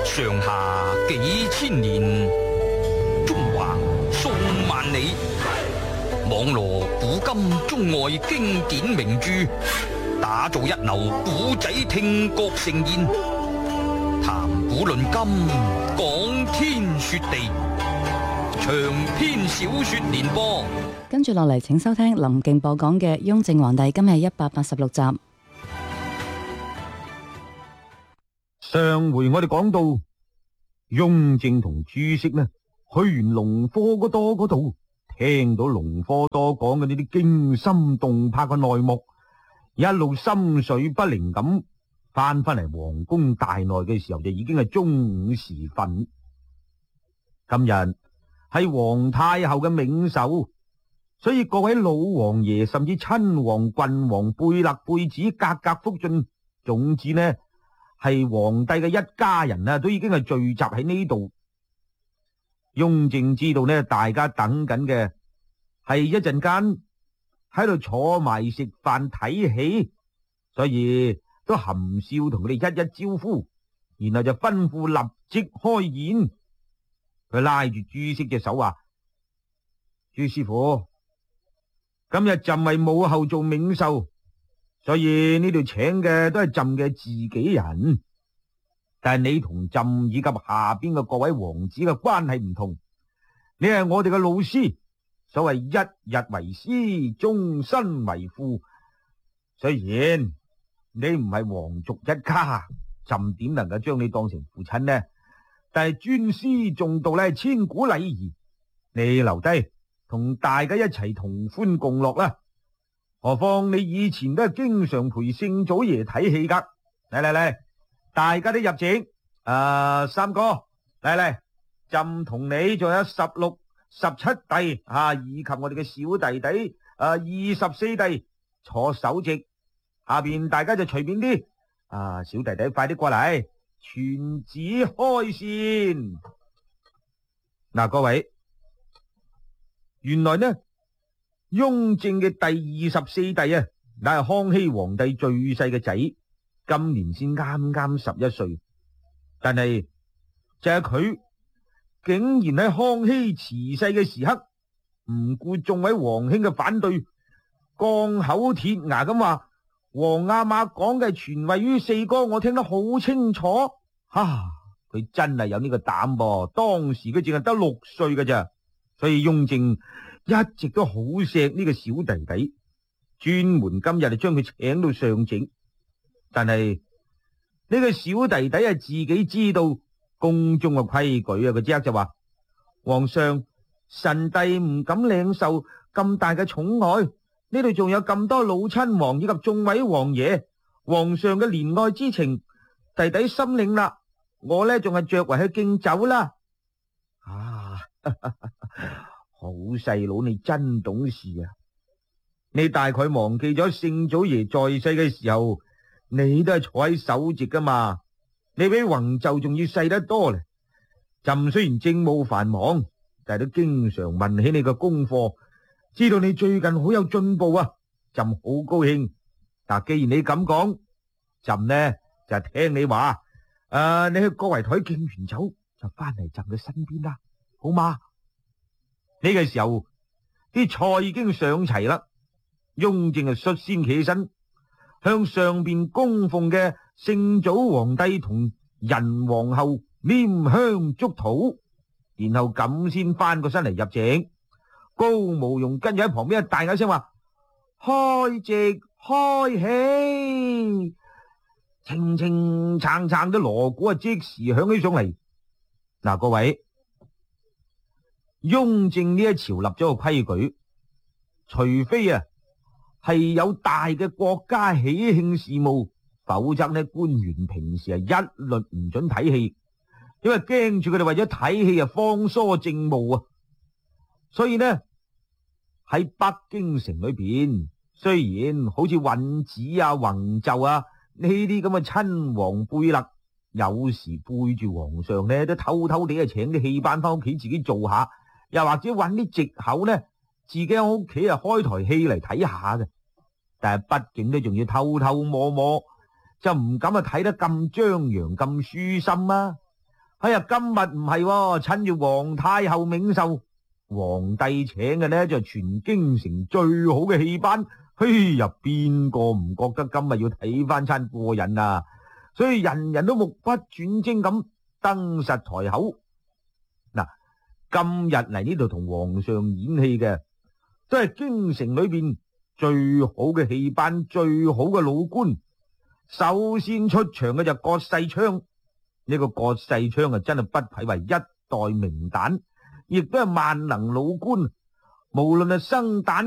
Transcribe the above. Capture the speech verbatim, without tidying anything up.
上下幾千年，中華數萬里，網羅古今中外經典名著，打造一流古仔聽覺盛宴，談古論今，講天說地，長篇小說連播。 跟住落嚟，請收聽林敬播講嘅《雍正皇帝》，今日一百八十六集。 上回我哋講到雍正同朱熹呢，去完隆科多嗰度，聽到隆科多講嘅呢啲驚心動魄嘅內幕，一路心緒不寧咁翻返嚟皇宮大內嘅時候，就已經係中午時分。今日係皇太后嘅冥壽，所以各位老王爺甚至親王、郡王、貝勒、貝子格格福晉，總之呢係皇帝嘅一家人啊，都已經係聚集喺呢度。雍正知道呢，大家等緊嘅係一陣間喺度坐埋食飯睇戲，所以都含笑同佢哋一一招呼，然後就吩咐立即開宴。佢拉住朱熹隻手話：朱師傅，今日朕為母后做冥壽，所以呢度請嘅都係朕嘅自己人，但係你同朕以及下邊嘅各位王子嘅關係唔同，你係我哋嘅老師，所謂一日為師，終身為父。雖然你唔係皇族一家，朕點能夠將你當成父親呢？但係尊師重道咧，千古禮儀，你留低同大家一齊同歡共樂啦。何況你以前都係經常陪聖祖爺睇戲噶。嚟嚟嚟，大家都入席。誒、呃，三哥，嚟嚟，朕同你仲有十六、十七弟啊，以及我哋嘅小弟弟誒，二十四弟坐首席。下邊大家就隨便啲。啊，小弟弟快啲過嚟，傳旨開宴。嗱，各位，原來呢，雍正嘅第二十四弟啊，乃係康熙皇帝最細嘅仔，今年先啱啱十一歲。但係就係佢竟然喺康熙辭世嘅時刻，唔顧眾位皇兄嘅反對，鋼口鐵牙咁話：皇阿瑪講嘅傳位於四哥，我聽得好清楚。哈！佢真係有呢個膽噃，當時佢淨係得六歲㗎咋，所以雍正一直都好錫呢個小弟弟，專門今日就將佢請到上席。但係呢個小弟弟係自己知道宮中嘅規矩啊，佢即刻就話：皇上，臣弟唔敢領受咁大嘅寵愛，呢度仲有咁多老親王以及眾位王爺，皇上嘅憐愛之情，弟弟心領啦。我呢仲係着為去敬酒啦。啊，好細佬，你真懂事啊！你大概忘記咗聖祖爺在世嘅時候，你都係坐喺首席噶嘛？你比弘就仲要細得多咧。朕雖然政務繁忙，但係都經常問起你嘅功課，知道你最近好有進步啊！朕好高興。嗱，既然你咁講，朕呢就聽你話。誒、呃，你去國圍台敬完酒就翻嚟朕嘅身邊啦，好嗎？呢個時候啲菜已經上齊啦，雍正就率先起身，向上邊供奉嘅聖祖皇帝同仁皇后拈香祝禱，然後咁先翻個身嚟入席。高慕容跟住喺旁邊大嗌聲話：開席開喜！清清撐撐啲鑼鼓啊，即時響起上嚟。嗱，各位，雍正呢一朝立咗個規矩，除非啊係有大嘅國家喜慶事務，否則呢官員平時係一律唔准睇戲，因為驚住佢哋為咗睇戲啊方疏政務啊。所以呢喺北京城裏邊，雖然好似允子啊、弘就啊呢啲咁嘅親王貝勒，有時背住皇上呢，都偷偷地啊請啲戲班翻屋企自己做下，又或者揾啲藉口呢，自己喺屋企啊開台戲嚟睇下嘅。但係畢竟都仲要偷偷摸摸，就唔敢啊睇得咁張揚咁舒心啊。 哎呀，今日唔係喎，趁住皇太后冥壽，皇帝請嘅呢就係全京城最好嘅戲班。嘿呀，邊個唔覺得今日要睇翻餐過癮啊？所以人人都目不轉睛咁登實台口。嗱，今日嚟呢度同皇上演戲嘅，都係京城裏邊最好嘅戲班，最好嘅老官。首先出場嘅就葛世昌，呢個葛世昌啊，真係不愧為一代名旦，亦都係萬能老官，無論係生旦